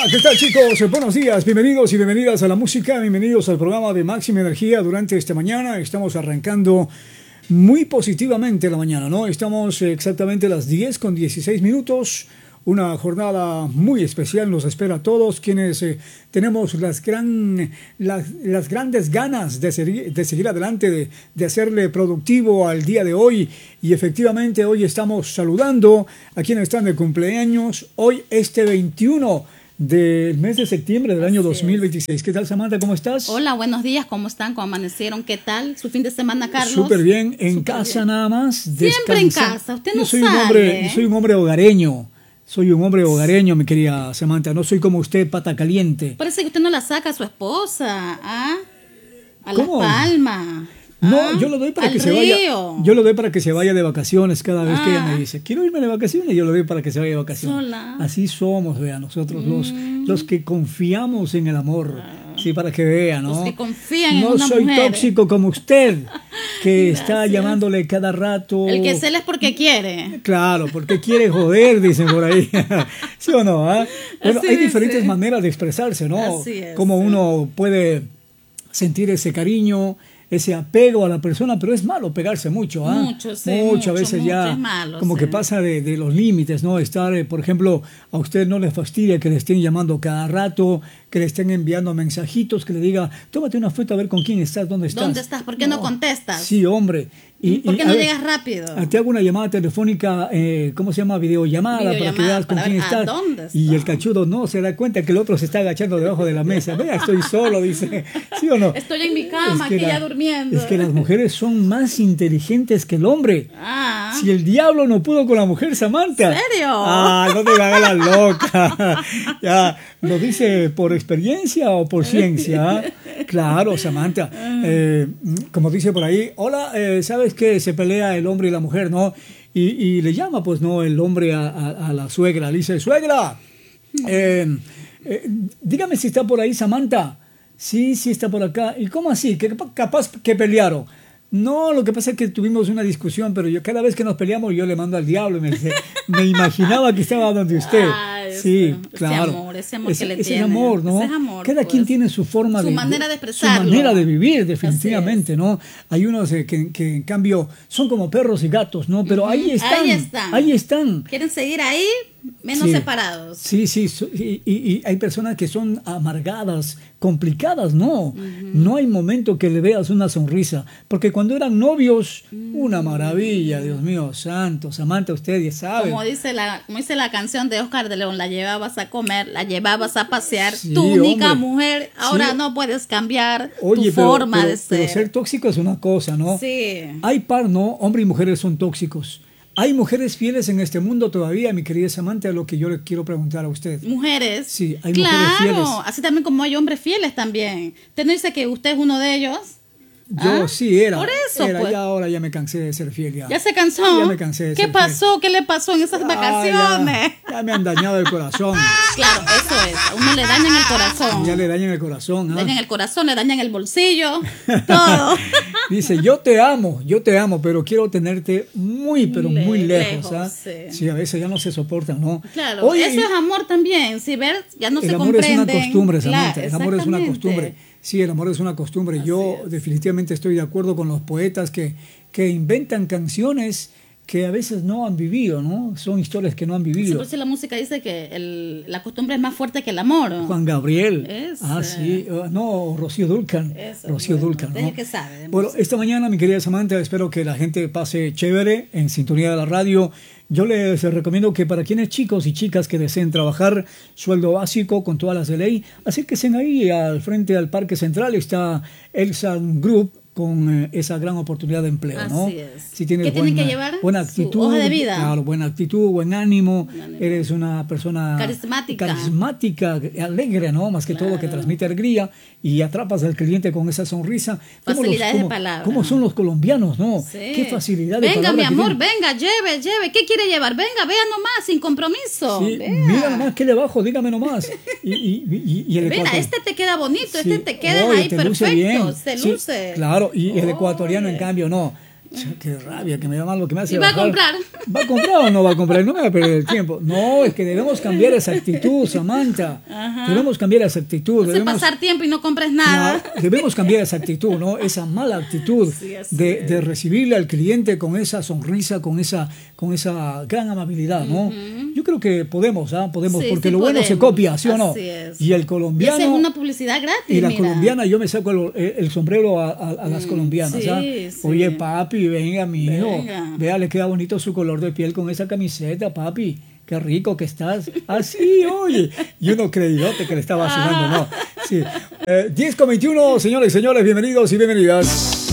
¿qué tal, chicos? Buenos días, bienvenidos y bienvenidas a la música, bienvenidos al programa de Máxima Energía durante esta mañana. Estamos arrancando muy positivamente la mañana, ¿no? Estamos exactamente a las 10:16. Una jornada muy especial nos espera a todos quienes tenemos las grandes ganas de seguir adelante, de hacerle productivo al día de hoy. Y efectivamente hoy estamos saludando a quienes están de cumpleaños. Hoy 21 del mes de septiembre del año 2026. ¿Qué tal, Samantha? ¿Cómo estás? Hola, buenos días. ¿Cómo están? ¿Cómo amanecieron? ¿Qué tal su fin de semana, Carlos? Súper bien. En casa nada más. Siempre en casa. Usted no soy sale. Soy un hombre hogareño. Soy un hombre hogareño, mi querida Samantha. No soy como usted, pata caliente. Parece que usted no la saca a su esposa, ¿ah? A ¿Cómo? Las Palmas. No, yo lo doy para que se vaya. Yo lo doy para que se vaya de vacaciones cada vez que ella me dice, quiero irme de vacaciones, yo lo doy para que se vaya de vacaciones. Sola. Así somos, vean, nosotros los que confiamos en el amor. Sí, para que vean, ¿no? Los que confían en una mujer. No soy tóxico como usted, que está llamándole cada rato. El que cela es porque quiere. Claro, porque quiere joder, dicen por ahí. ¿Sí o no? ¿Ah? Bueno, hay diferentes maneras de expresarse, ¿no? Así es, Como uno puede sentir ese cariño, ese apego a la persona, pero es malo pegarse mucho, ¿ah? Mucho, a veces ya malo, como que pasa de los límites, ¿no? Estar, por ejemplo, a usted no le fastidia que le estén llamando cada rato, que le estén enviando mensajitos, que le diga, tómate una foto a ver con quién estás, dónde estás. ¿Dónde estás? ¿Por qué no contestas? Sí, hombre. ¿Por qué no llegas rápido? Te hago una llamada telefónica, ¿cómo se llama? Videollamada, para que veas con quién estás. ¿Dónde está? Y el cachudo no se da cuenta que el otro se está agachando debajo de la mesa. Vea, estoy solo, dice. ¿Sí o no? Estoy en mi cama, aquí ya durmiendo. Es que las mujeres son más inteligentes que el hombre. Si el diablo no pudo con la mujer, Samantha. ¿En serio? No te hagas la loca. Ya, ¿lo dice por experiencia o por ciencia? Claro, Samantha. Como dice por ahí, hola, ¿sabes que se pelea el hombre y la mujer, no? Y le llama, pues, no, el hombre a la suegra. Le dice, suegra, dígame si está por ahí Samantha. Sí, está por acá. ¿Y cómo así? ¿Que capaz que pelearon? No, lo que pasa es que tuvimos una discusión, pero yo cada vez que nos peleamos yo le mando al diablo y me dice, me imaginaba que estaba donde usted. Sí, claro. Ese amor que le tiene. Ese amor, ¿no? Ese amor, cada quien tiene su forma su manera de expresarlo. Su manera de vivir, definitivamente, ¿no? Hay unos que en cambio son como perros y gatos, ¿no? Pero ahí están. ¿Quieren seguir ahí? Menos separados. Sí, y hay personas que son amargadas, complicadas, no. No hay momento que le veas una sonrisa, porque cuando eran novios, una maravilla, Dios mío santo, Samantha, usted ya sabe. Como dice la canción de Oscar de León, la llevabas a comer, la llevabas a pasear, sí, tu única hombre. Mujer, ahora no puedes cambiar tu forma de ser. Pero ser tóxico es una cosa, ¿no? Sí. Hay ¿no? Hombre y mujeres son tóxicos. ¿Hay mujeres fieles en este mundo todavía, mi querida Samantha? Lo que yo le quiero preguntar a usted. ¿Mujeres? Sí, hay mujeres fieles. Claro, así también como hay hombres fieles también. ¿Usted no dice que usted es uno de ellos? Yo sí era. Por eso, pues. Ya ahora ya me cansé de ser fiel. ¿Ya se cansó? Ya me cansé de ser ¿Qué pasó? fiel. ¿Qué le pasó en esas vacaciones? Ya me han dañado el corazón. Claro, eso es. A uno le dañan el corazón. Ya le dañan el corazón. Le dañan el corazón, le dañan el bolsillo, todo. Dice, yo te amo, pero quiero tenerte pero muy lejos. Sí, a veces ya no se soportan, ¿no? Claro, oye, eso es amor también. Si ver, ya no se comprenden. El amor es una costumbre, Samantha. Claro, el amor es una costumbre. Sí, el amor es una costumbre. Así Yo es. definitivamente estoy de acuerdo con los poetas que inventan canciones que a veces no han vivido, ¿no? Son historias que no han vivido. Sí, por eso la música dice que la costumbre es más fuerte que el amor. Juan Gabriel. Eso. Sí. No, Rocío Dúrcal. Rocío Dúrcal, ¿no? Que sabe bueno, esta mañana, mi querida Samantha, espero que la gente pase chévere en sintonía de la radio. Yo les recomiendo que para quienes chicos y chicas que deseen trabajar sueldo básico con todas las de ley, acérquense ahí al frente al Parque Central, está Elsa Group con esa gran oportunidad de empleo, ¿no? Así es. Si tienes ¿Qué tienen que llevar? Buena actitud, su hoja de vida. Claro, buena actitud, buen ánimo, eres una persona carismática, alegre, ¿no? Más que todo, que transmite alegría y atrapas al cliente con esa sonrisa. Facilidades de palabra. ¿Cómo son los colombianos, no? Sí. Qué facilidad de palabra. Venga, mi amor, venga, lleve. ¿Qué quiere llevar? Venga, vea nomás, sin compromiso. Sí, mira nomás, ¿qué le bajo? Dígame nomás. Y el Mira, este te queda bonito, te queda ahí perfecto, se luce. Claro, y el ecuatoriano, en cambio, no. Qué rabia, que me da mal lo que me hace. ¿Y va a comprar? ¿Va a comprar o no va a comprar? No me va a perder el tiempo. No, es que debemos cambiar esa actitud, Samantha. Ajá. Debemos cambiar esa actitud. Hace pasar tiempo y no compres nada. No, debemos cambiar esa actitud, ¿no? Esa mala actitud Sí, así de recibirle al cliente con esa sonrisa, con esa gran amabilidad, ¿no? Yo creo que podemos, Podemos, Sí, porque sí lo bueno se podemos. copia, ¿sí o no? Así es. Y el Y colombiano... esa es una publicidad gratis, Y la mira. colombiana, yo me saco el sombrero a las colombianas. sí, sí. Oye, papi, venga, mijo. Venga. Vea, le queda bonito su color de piel con esa camiseta, papi. Qué rico que estás. Así, oye. Y uno creídote que le está vacilando, ¿no? Sí. 10:21, señores y señores, bienvenidos y bienvenidas.